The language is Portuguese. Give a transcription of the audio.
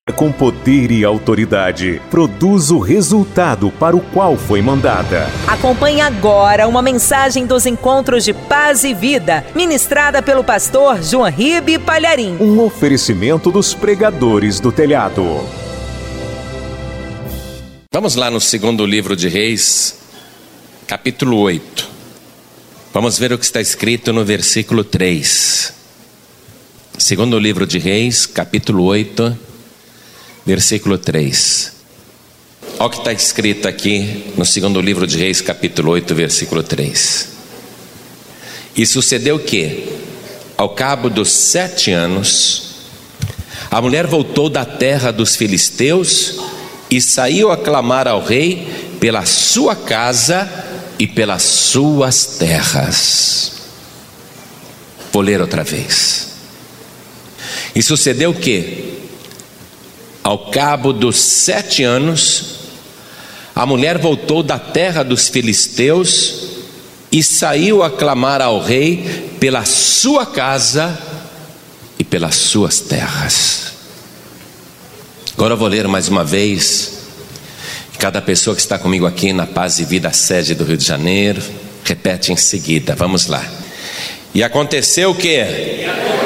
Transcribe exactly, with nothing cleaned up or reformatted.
Com poder e autoridade, produz o resultado para o qual foi mandada. Acompanhe agora uma mensagem dos Encontros de Paz e Vida, ministrada pelo pastor João Ribe Palharim. Um oferecimento dos pregadores do telhado. Vamos lá no segundo livro de Reis, capítulo oito. Vamos ver o que está escrito no versículo três. Segundo livro de Reis, capítulo oito, versículo três. Olha o que está escrito aqui no segundo livro de Reis, capítulo oito, versículo três. E sucedeu que, ao cabo dos sete anos, a mulher voltou da terra dos filisteus e saiu a clamar ao rei pela sua casa e pelas suas terras. Vou ler outra vez. E sucedeu que, ao cabo dos sete anos, a mulher voltou da terra dos filisteus e saiu a clamar ao rei pela sua casa e pelas suas terras. Agora eu vou ler mais uma vez. Cada pessoa que está comigo aqui na Paz e Vida, sede do Rio de Janeiro, repete em seguida. Vamos lá. E aconteceu o quê?